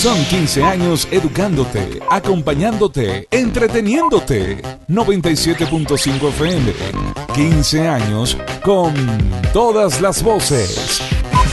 Son 15 años educándote, acompañándote, entreteniéndote. 97.5 FM. 15 años con todas las voces.